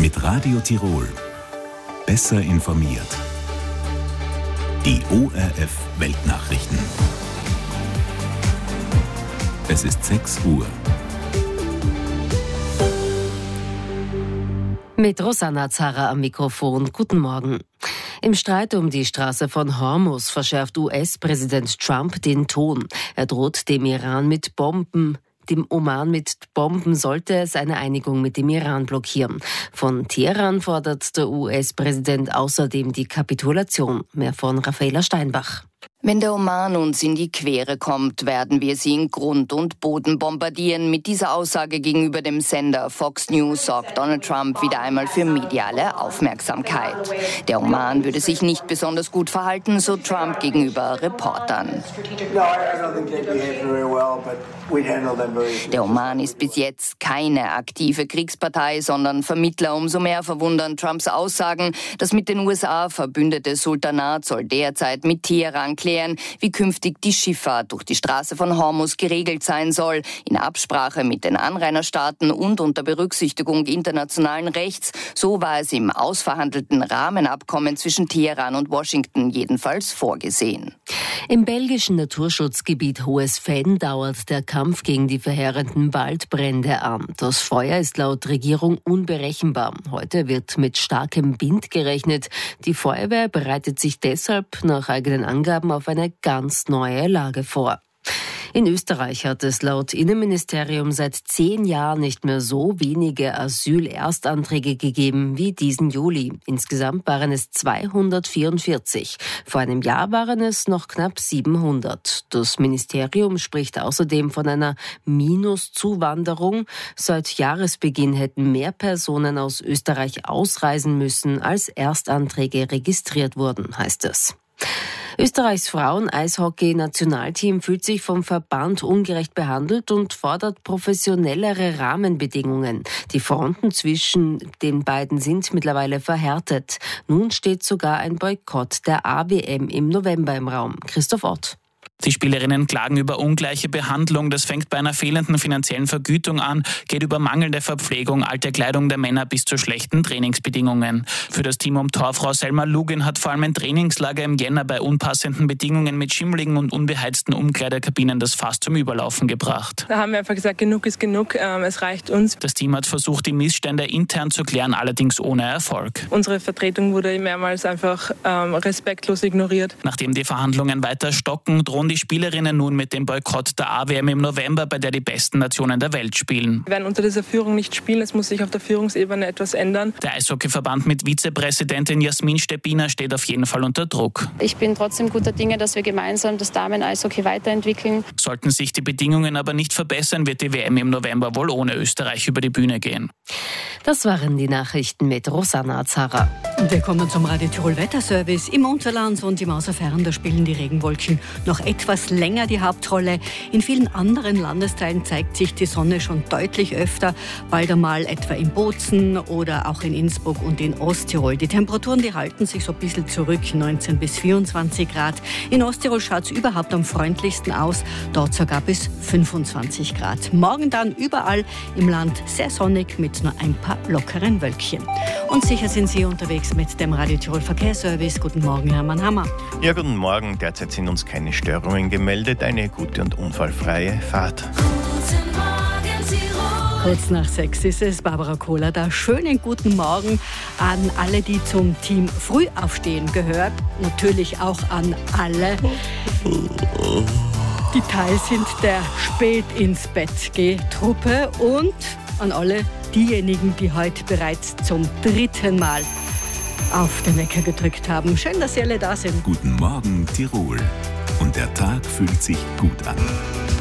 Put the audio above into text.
Mit Radio Tirol. Besser informiert. Die ORF Weltnachrichten. Es ist 6 Uhr. Mit Rosanna Zara am Mikrofon. Guten Morgen. Im Streit um die Straße von Hormuz verschärft US-Präsident Trump den Ton. Er droht dem Iran mit Bomben. Dem Oman mit Bomben sollte es eine Einigung mit dem Iran blockieren. Von Teheran fordert der US-Präsident außerdem die Kapitulation. Mehr von Raffaela Steinbach. Wenn der Oman uns in die Quere kommt, werden wir sie in Grund und Boden bombardieren. Mit dieser Aussage gegenüber dem Sender Fox News sorgt Donald Trump wieder einmal für mediale Aufmerksamkeit. Der Oman würde sich nicht besonders gut verhalten, so Trump gegenüber Reportern. Der Oman ist bis jetzt keine aktive Kriegspartei, sondern Vermittler. Umso mehr verwundern Trumps Aussagen. Das mit den USA verbündete Sultanat soll derzeit mit Teheran klären, wie künftig die Schifffahrt durch die Straße von Hormuz geregelt sein soll, in Absprache mit den Anrainerstaaten und unter Berücksichtigung internationalen Rechts. So war es im ausverhandelten Rahmenabkommen zwischen Teheran und Washington jedenfalls vorgesehen. Im belgischen Naturschutzgebiet Hohes Venn dauert der Kampf gegen die verheerenden Waldbrände an. Das Feuer ist laut Regierung unberechenbar. Heute wird mit starkem Wind gerechnet. Die Feuerwehr bereitet sich deshalb nach eigenen Angaben auf eine ganz neue Lage vor. In Österreich hat es laut Innenministerium seit 10 Jahren nicht mehr so wenige Asylerstanträge gegeben wie diesen Juli. Insgesamt waren es 244. Vor einem Jahr waren es noch knapp 700. Das Ministerium spricht außerdem von einer Minuszuwanderung. Seit Jahresbeginn hätten mehr Personen aus Österreich ausreisen müssen, als Erstanträge registriert wurden, heißt es. Österreichs Frauen-Eishockey-Nationalteam fühlt sich vom Verband ungerecht behandelt und fordert professionellere Rahmenbedingungen. Die Fronten zwischen den beiden sind mittlerweile verhärtet. Nun steht sogar ein Boykott der AWM im November im Raum. Christoph Ott. Die Spielerinnen klagen über ungleiche Behandlung. Das fängt bei einer fehlenden finanziellen Vergütung an, geht über mangelnde Verpflegung, alte Kleidung der Männer bis zu schlechten Trainingsbedingungen. Für das Team um Torfrau Selma Lugin hat vor allem ein Trainingslager im Jänner bei unpassenden Bedingungen mit schimmligen und unbeheizten Umkleidekabinen das Fass zum Überlaufen gebracht. Da haben wir einfach gesagt, genug ist genug, es reicht uns. Das Team hat versucht, die Missstände intern zu klären, allerdings ohne Erfolg. Unsere Vertretung wurde mehrmals einfach respektlos ignoriert. Nachdem die Verhandlungen weiter stocken, drohen die Spielerinnen nun mit dem Boykott der AWM im November, bei der die besten Nationen der Welt spielen. Wir werden unter dieser Führung nicht spielen, es muss sich auf der Führungsebene etwas ändern. Der Eishockeyverband mit Vizepräsidentin Jasmin Steppiner steht auf jeden Fall unter Druck. Ich bin trotzdem guter Dinge, dass wir gemeinsam das Damen-Eishockey weiterentwickeln. Sollten sich die Bedingungen aber nicht verbessern, wird die WM im November wohl ohne Österreich über die Bühne gehen. Das waren die Nachrichten mit Rosanna Zara. Wir kommen zum Radio Tirol Wetterservice. Im Unterland und im Außerfern, da spielen die Regenwolken noch etwas länger die Hauptrolle. In vielen anderen Landesteilen zeigt sich die Sonne schon deutlich öfter, bald einmal etwa in Bozen oder auch in Innsbruck und in Osttirol. Die Temperaturen, die halten sich so ein bisschen zurück, 19 bis 24 Grad. In Osttirol schaut es überhaupt am freundlichsten aus, dort sogar bis 25 Grad. Morgen dann überall im Land sehr sonnig mit nur ein paar lockeren Wölkchen. Und sicher sind Sie unterwegs mit dem Radio Tirol Verkehrsservice. Guten Morgen, Hermann Hammer. Ja, guten Morgen. Derzeit sind uns keine Störungen gemeldet. Eine gute und unfallfreie Fahrt. Guten Morgen, Tirol. Kurz nach 6 ist es. Barbara Kohler da. Schönen guten Morgen an alle, die zum Team Frühaufstehen gehört. Natürlich auch an alle, die Teil sind der Spät-ins-Bett-Geh-Truppe und an alle diejenigen, die heute bereits zum 3. Mal auf den Wecker gedrückt haben. Schön, dass Sie alle da sind. Guten Morgen, Tirol. Und der Tag fühlt sich gut an.